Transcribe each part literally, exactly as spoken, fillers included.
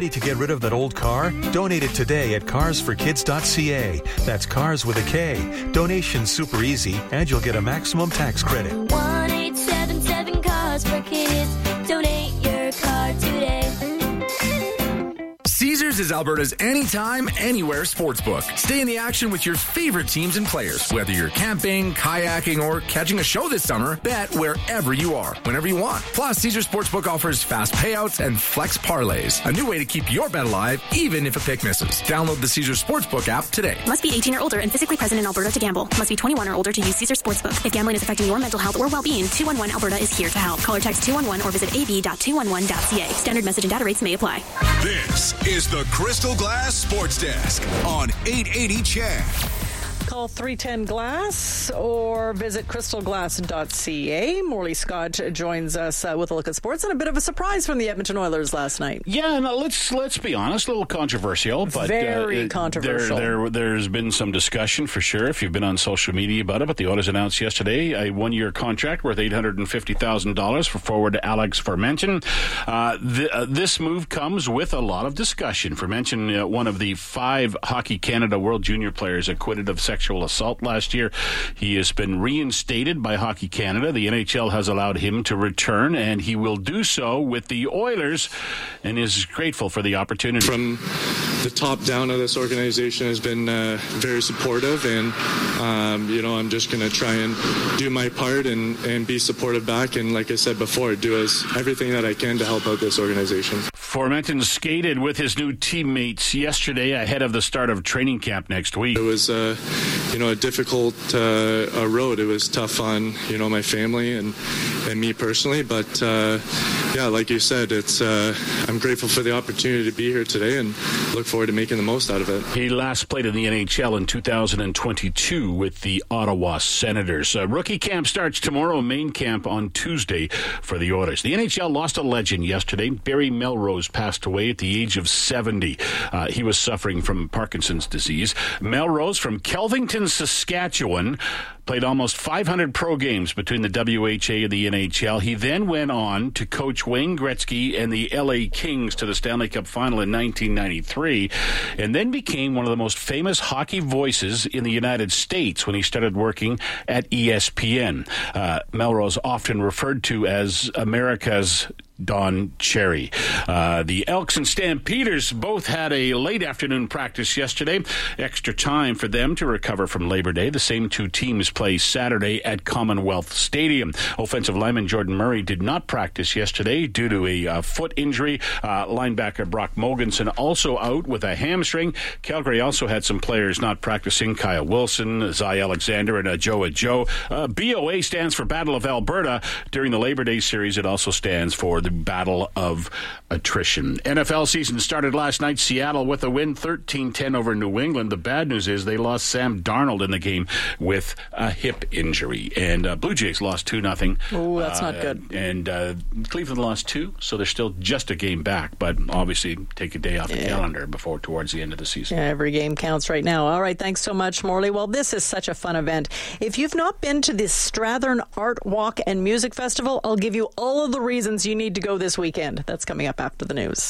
Ready to get rid of that old car? Donate it today at cars for kids dot c a. That's cars with a K. Donation's super easy, and you'll get a maximum tax credit. one eight seven seven Cars for Kids. Donate your car today. Caesars is Alberta's anytime, anywhere sportsbook. Stay in the action with your favorite teams and players. Whether you're camping, kayaking, or catching a show this summer, bet wherever you are, whenever you want. Plus, Caesars Sportsbook offers fast payouts and flex parlays. A new way to keep your bet alive, even if a pick misses. Download the Caesars Sportsbook app today. Must be eighteen or older and physically present in Alberta to gamble. Must be twenty-one or older to use Caesars Sportsbook. If gambling is affecting your mental health or well-being, two one one Alberta is here to help. Call or text two one one or visit a b dot two one one dot c a. Standard message and data rates may apply. This is the Crystal Glass Sports Desk on eight eighty C H E D. Call three ten glass or visit crystal glass dot c a. Morley Scott joins us uh, with a look at sports and a bit of a surprise from the Edmonton Oilers last night. Yeah, no, let's let's be honest, a little controversial, but very uh, controversial. There, there, there's been some discussion for sure. If you've been on social media about it, but the Oilers announced yesterday a one-year contract worth eight hundred and fifty thousand dollars for forward Alex Formenton. Uh, th- uh, this move comes with a lot of discussion. Formenton, uh, one of the five Hockey Canada World Junior players acquitted of sexual assault last year. He has been reinstated by Hockey Canada. The N H L has allowed him to return, and he will do so with the Oilers and is grateful for the opportunity. From the top down of this organization has been uh, very supportive, and um, you know, I'm just going to try and do my part and, and be supportive back, and like I said before, do as everything that I can to help out this organization. Formenton skated with his new teammates yesterday ahead of the start of training camp next week. It was, uh, you know, a difficult uh, a road. It was tough on, you know, my family and, and me personally. But, uh, yeah, like you said, it's uh, I'm grateful for the opportunity to be here today and look forward to making the most out of it. He last played in the N H L in two thousand twenty-two with the Ottawa Senators. Uh, rookie camp starts tomorrow, main camp on Tuesday for the Oilers. The N H L lost a legend yesterday. Barry Melrose passed away at the age of seventy. Uh, he was suffering from Parkinson's disease. Melrose from Kelvington, Saskatchewan, played almost five hundred pro games between the W H A and the N H L. He then went on to coach Wayne Gretzky and the L A Kings to the Stanley Cup Final in nineteen ninety-three, and then became one of the most famous hockey voices in the United States when he started working at E S P N. Uh, Melrose often referred to as America's Don Cherry. Uh, the Elks and Stampeders both had a late afternoon practice yesterday. Extra time for them to recover from Labor Day. The same two teams play Saturday at Commonwealth Stadium. Offensive lineman Jordan Murray did not practice yesterday due to a uh, foot injury. Uh, linebacker Brock Mogensen also out with a hamstring. Calgary also had some players not practicing. Kyle Wilson, Zy Alexander, and uh, Joe Ajo. Uh, B O A stands for Battle of Alberta. During the Labor Day series, it also stands for the Battle of Attrition. N F L season started last night. Seattle with a win, thirteen ten over New England. The bad news is they lost Sam Darnold in the game with a hip injury. And uh, Blue Jays lost two nothing. Oh, that's uh, not good. And uh, Cleveland lost two, so they're still just a game back. But obviously, take a day off the yeah. calendar before towards the end of the season. Yeah, every game counts right now. All right, thanks so much, Morley. Well, this is such a fun event. If you've not been to the Strathern Art Walk and Music Festival, I'll give you all of the reasons you need to go this weekend. That's coming up after the news.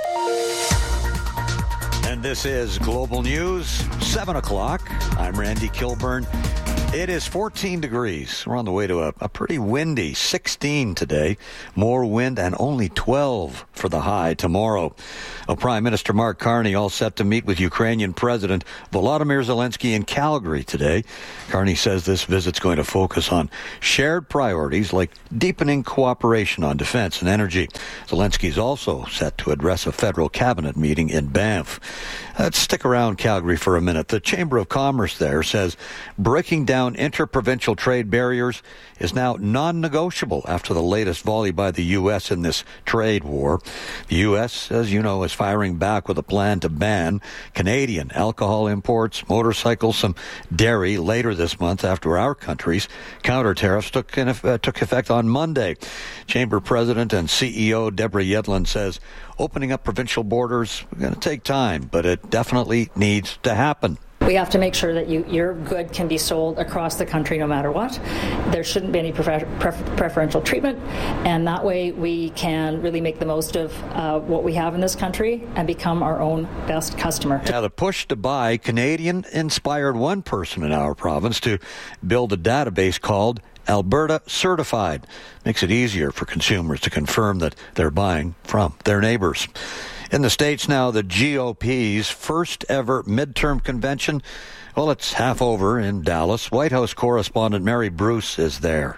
And this is Global News, seven o'clock. I'm Randy Kilburn. It is fourteen degrees. We're on the way to a, a pretty windy sixteen today. More wind and only twelve for the high tomorrow. Well, Prime Minister Mark Carney all set to meet with Ukrainian President Volodymyr Zelensky in Calgary today. Carney says this visit's going to focus on shared priorities like deepening cooperation on defense and energy. Zelensky is also set to address a federal cabinet meeting in Banff. Let's stick around Calgary for a minute. The Chamber of Commerce there says breaking down interprovincial trade barriers is now non-negotiable after the latest volley by the U S in this trade war. The U S, as you know, is firing back with a plan to ban Canadian alcohol imports, motorcycles, some dairy later this month after our country's counter tariffs took, in, uh, took effect on Monday. Chamber President and C E O Deborah Yedlin says opening up provincial borders is going to take time, but it definitely needs to happen. We have to make sure that you, your good can be sold across the country no matter what. There shouldn't be any prefer- prefer- preferential treatment, and that way we can really make the most of uh, what we have in this country and become our own best customer. Yeah, the push to buy Canadian inspired one person in our province to build a database called Alberta Certified. Makes it easier for consumers to confirm that they're buying from their neighbors. In the States now, the G O P's first ever midterm convention, well, it's half over in Dallas. White House correspondent Mary Bruce is there.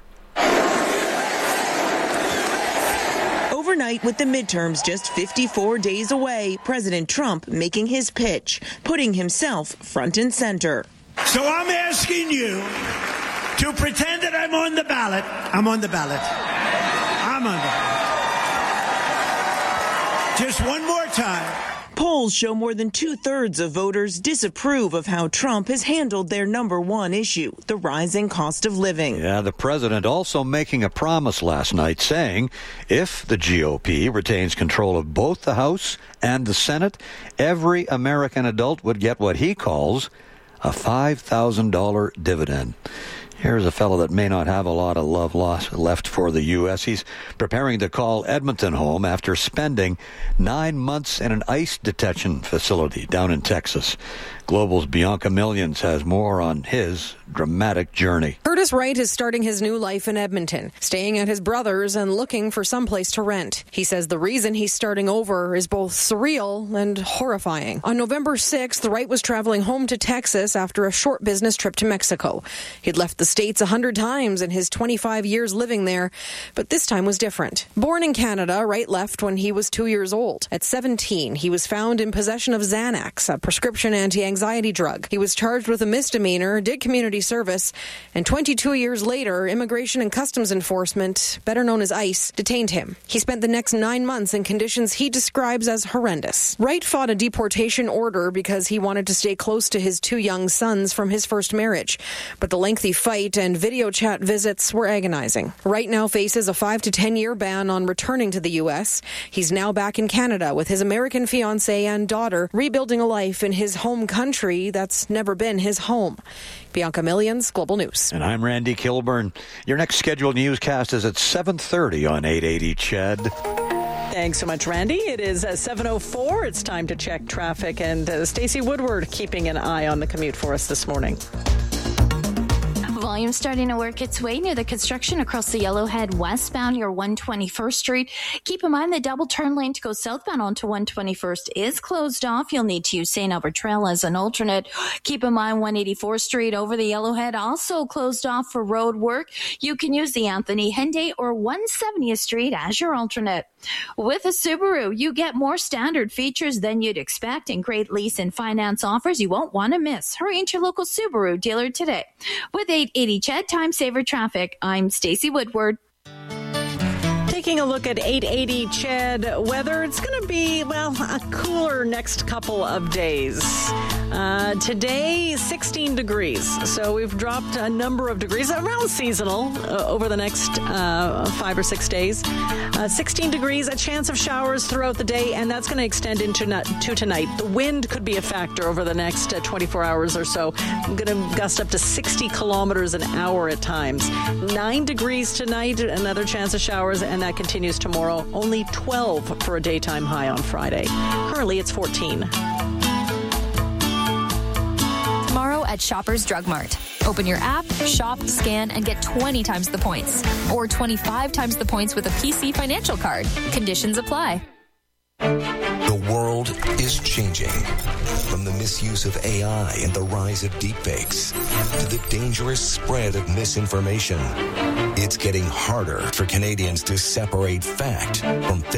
Overnight, with the midterms just fifty-four days away, President Trump making his pitch, putting himself front and center. So I'm asking you to pretend that I'm on the ballot. I'm on the ballot. I'm on the ballot. Just one more time. Polls show more than two-thirds of voters disapprove of how Trump has handled their number one issue, the rising cost of living. Yeah, the president also making a promise last night saying if the G O P retains control of both the House and the Senate, every American adult would get what he calls a five thousand dollars dividend. Here's a fellow that may not have a lot of love lost left for the U S. He's preparing to call Edmonton home after spending nine months in an ICE detention facility down in Texas. Global's Bianca Millions has more on his dramatic journey. Curtis Wright is starting his new life in Edmonton, staying at his brother's and looking for someplace to rent. He says the reason he's starting over is both surreal and horrifying. On November sixth, Wright was traveling home to Texas after a short business trip to Mexico. He'd left the States a hundred times in his twenty-five years living there, but this time was different. Born in Canada, Wright left when he was two years old. At seventeen, he was found in possession of Xanax, a prescription anti-anxiety drug. He was charged with a misdemeanor, did community service, and twenty-two years later, Immigration and Customs Enforcement, better known as ICE, detained him. He spent the next nine months in conditions he describes as horrendous. Wright fought a deportation order because he wanted to stay close to his two young sons from his first marriage, but the lengthy fight and video chat visits were agonizing. Wright now faces a five to ten year ban on returning to the U S. He's now back in Canada with his American fiancée and daughter, rebuilding a life in his home country that's never been his home. Bianca Millions, Global News. And I'm Randy Kilburn. Your next scheduled newscast is at seven thirty on eight eighty C H E D. Thanks so much, Randy. It is uh, seven oh four. It's time to check traffic. And uh, Stacey Woodward keeping an eye on the commute for us this morning. Volume starting to work its way near the construction across the Yellowhead westbound near one twenty-first Street. Keep in mind the double turn lane to go southbound onto one twenty-first is closed off. You'll need to use Saint Albert Trail as an alternate. Keep in mind one eighty-fourth Street over the Yellowhead also closed off for road work. You can use the Anthony Henday or one seventieth Street as your alternate. With a Subaru, you get more standard features than you'd expect and great lease and finance offers you won't want to miss. Hurry into your local Subaru dealer today. With eight eighty C H E D Time Saver Traffic, I'm Stacey Woodward. Taking a look at eight eighty C H E D weather, it's going to be, well, a cooler next couple of days. Uh, today, sixteen degrees. So we've dropped a number of degrees, around seasonal, uh, over the next uh, five or six days. Uh, sixteen degrees, a chance of showers throughout the day, and that's going to extend into to tonight. The wind could be a factor over the next uh, twenty-four hours or so. I'm going to gust up to sixty kilometers an hour at times. Nine degrees tonight, another chance of showers, and that continues tomorrow. Only twelve for a daytime high on Friday. Currently, it's fourteen. Tomorrow at Shoppers Drug Mart. Open your app, shop, scan, and get twenty times the points. Or twenty-five times the points with a P C financial card. Conditions apply. The world is changing. From the misuse of A I and the rise of deepfakes to the dangerous spread of misinformation, it's getting harder for Canadians to separate fact from